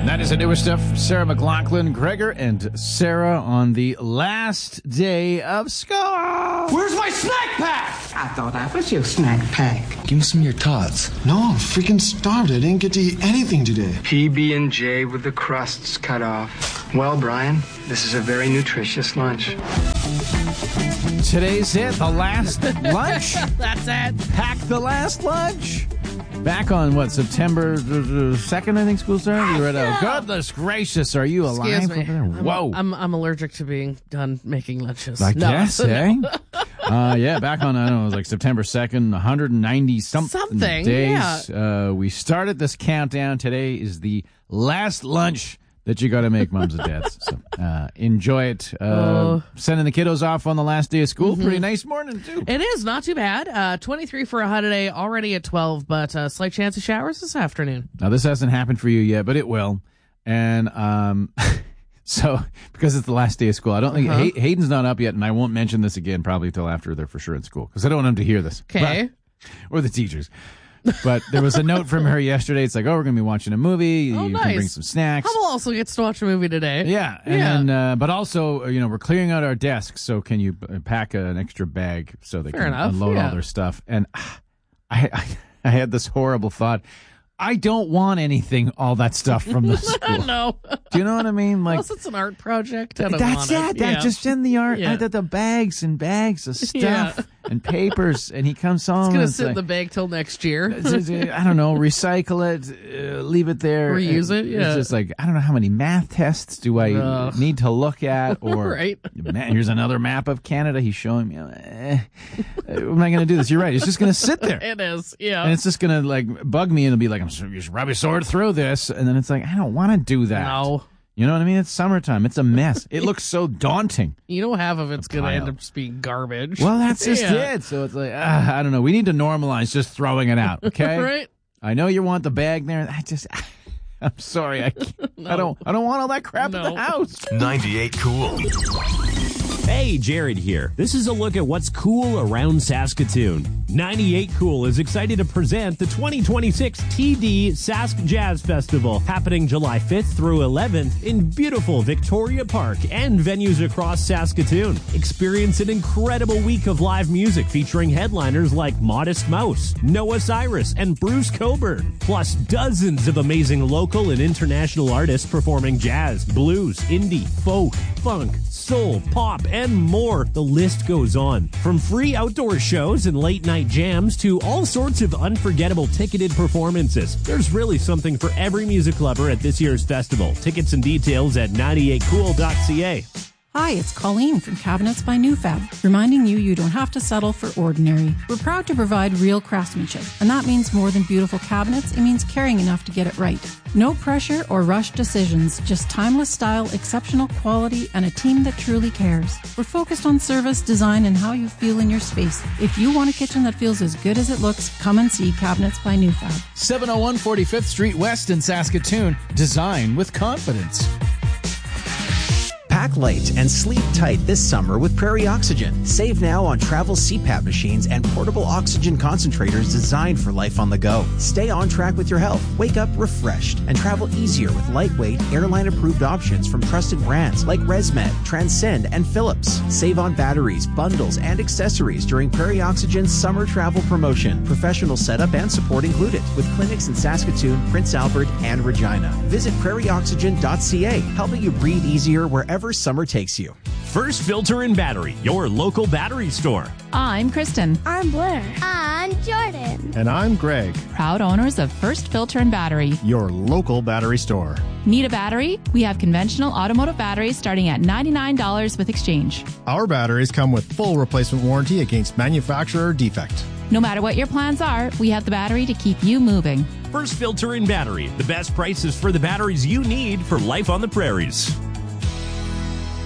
That is the newest stuff. Sarah McLachlan, Gregor, and Sarah on the last day of school. Where's my snack pack? I thought I was your snack pack. Give me some of your tots. No, I'm freaking starved. I didn't get to eat anything today. PB&J with the crusts cut off. Well, Brian, this is a very nutritious lunch. Today's it, the last lunch. That's it. Pack the last lunch. Back on, September 2nd, I think school started? You read out. Goodness gracious, are you alive? Excuse me. Over there? Whoa. I'm allergic to being done making lunches. I guess, eh? Yeah, back on, I don't know, it was like September 2nd, 190-something days. Yeah. We started this countdown. Today is the last lunch that you got to make, moms and dads. So enjoy it. Sending the kiddos off on the last day of school. Mm-hmm. Pretty nice morning, too. It is. Not too bad. 23 for a hot day, already at 12, but slight chance of showers this afternoon. Now, this hasn't happened for you yet, but it will. And so, because it's the last day of school, I don't think Hayden's not up yet, and I won't mention this again probably until after they're for sure in school, because I don't want him to hear this. Okay. Or the teachers. But there was a note from her yesterday. It's like, we're going to be watching a movie. You nice. can bring some snacks. Hubble also gets to watch a movie today. Yeah. And then, but also, we're clearing out our desks. So can you pack an extra bag so they can unload all their stuff? And I had this horrible thought. I don't want all that stuff from the school. No. Do you know what I mean? Like, unless it's an art project. I don't that's want it. Yeah. Just send the art. Yeah. The bags and bags of stuff and papers. And he comes home. It's going to sit in the bag till next year. I don't know. Recycle it. Leave it there. Reuse it. Yeah. It's just like, I don't know how many math tests do I need to look at. Or right. Here's another map of Canada. He's showing me. Am I going to do this? You're right. It's just going to sit there. It is. Yeah. And it's just going to bug me and it'll be like, you should probably sort through this. And then it's like, I don't want to do that. No. You know what I mean? It's summertime. It's a mess. It looks so daunting. You know, half of it's going to end up just being garbage. Well, that's just it. So it's like, I don't know. We need to normalize just throwing it out, okay? Right. I know you want the bag there. I'm sorry. I can't. No. I don't want all that crap at the house. 98 Cool. Hey, Jared here. This is a look at what's cool around Saskatoon. 98 Cool is excited to present the 2026 TD Sask Jazz Festival, happening July 5th through 11th in beautiful Victoria Park and venues across Saskatoon. Experience an incredible week of live music featuring headliners like Modest Mouse, Noah Cyrus, and Bruce Coburn, plus dozens of amazing local and international artists performing jazz, blues, indie, folk, funk, soul, pop, and more. The list goes on. From free outdoor shows and late night jams to all sorts of unforgettable ticketed performances, there's really something for every music lover at this year's festival. Tickets and details at 98cool.ca. Hi, it's Colleen from Cabinets by Newfab, reminding you don't have to settle for ordinary. We're proud to provide real craftsmanship, and that means more than beautiful cabinets. It means caring enough to get it right. No pressure or rushed decisions, just timeless style, exceptional quality, and a team that truly cares. We're focused on service, design, and how you feel in your space. If you want a kitchen that feels as good as it looks, come and see Cabinets by Newfab. 701 45th Street West in Saskatoon. Design with confidence. Pack light and sleep tight this summer with Prairie Oxygen. Save now on travel CPAP machines and portable oxygen concentrators designed for life on the go. Stay on track with your health. Wake up refreshed and travel easier with lightweight, airline-approved options from trusted brands like ResMed, Transcend, and Philips. Save on batteries, bundles, and accessories during Prairie Oxygen's summer travel promotion. Professional setup and support included, with clinics in Saskatoon, Prince Albert, and Regina. Visit prairieoxygen.ca, helping you breathe easier wherever summer takes you. First Filter and Battery, your local battery store. I'm Kristen. I'm Blair. I'm Jordan. And I'm Greg. Proud owners of First Filter and Battery, your local battery store. Need a battery? We have conventional automotive batteries starting at $99 with exchange. Our batteries come with full replacement warranty against manufacturer defect. No matter what your plans are, we have the battery to keep you moving. First Filter and Battery, the best prices for the batteries you need for life on the prairies.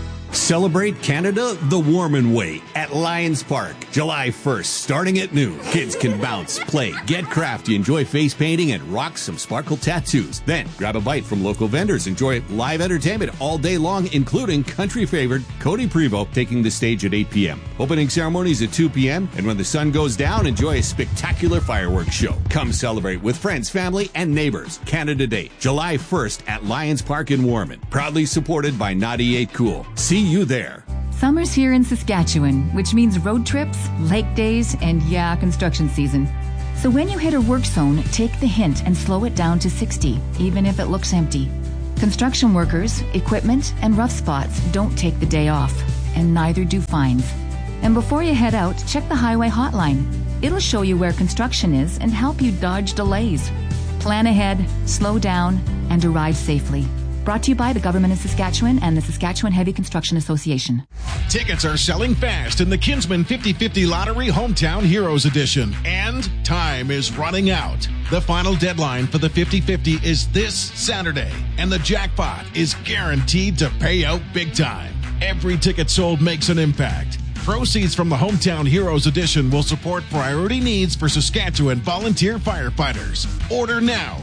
Celebrate Canada the Warman way at Lions Park. July 1st, starting at noon. Kids can bounce, play, get crafty, enjoy face painting, and rock some sparkle tattoos. Then, grab a bite from local vendors. Enjoy live entertainment all day long, including country favorite Cody Prevost taking the stage at 8 p.m. Opening ceremonies at 2 p.m. And when the sun goes down, enjoy a spectacular fireworks show. Come celebrate with friends, family, and neighbors. Canada Day, July 1st at Lions Park in Warman. Proudly supported by 98 Cool. See you there. Summer's here in Saskatchewan, which means road trips, lake days, and construction season. So when you hit a work zone, take the hint and slow it down to 60, even if it looks empty. Construction workers, equipment, and rough spots don't take the day off, and neither do fines. And before you head out, check the highway hotline. It'll show you where construction is and help you dodge delays. Plan ahead, slow down, and arrive safely. Brought to you by the Government of Saskatchewan and the Saskatchewan Heavy Construction Association. Tickets are selling fast in the Kinsman 50/50 Lottery Hometown Heroes Edition, and time is running out. The final deadline for the 50/50 is this Saturday, and the jackpot is guaranteed to pay out big time. Every ticket sold makes an impact. Proceeds from the Hometown Heroes Edition will support priority needs for Saskatchewan volunteer firefighters. Order now.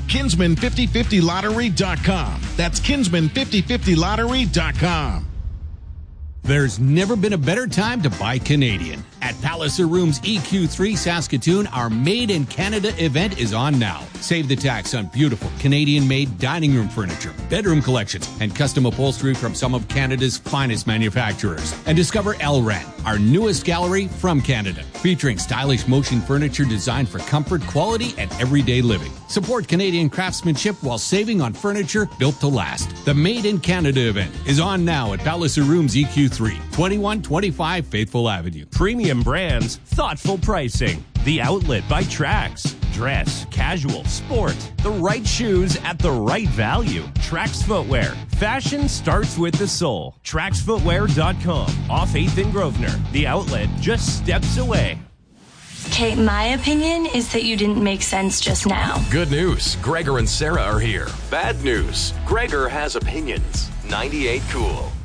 Kinsman5050lottery.com. That's Kinsman5050lottery.com. There's never been a better time to buy Canadian. At Palliser Rooms EQ3 Saskatoon, our Made in Canada event is on now. Save the tax on beautiful Canadian-made dining room furniture, bedroom collections, and custom upholstery from some of Canada's finest manufacturers. And discover Elran, our newest gallery from Canada, featuring stylish motion furniture designed for comfort, quality, and everyday living. Support Canadian craftsmanship while saving on furniture built to last. The Made in Canada event is on now at Palliser Rooms EQ3, 2125 Faithful Avenue. Premium brands, thoughtful pricing. The Outlet by Trax. Dress, casual, sport. The right shoes at the right value. Trax Footwear. Fashion starts with the soul. TraxFootwear.com. Off 8th and Grosvenor. The Outlet, just steps away. Okay, my opinion is that you didn't make sense just now. Good news. Gregor and Sarah are here. Bad news. Gregor has opinions. 98 Cool.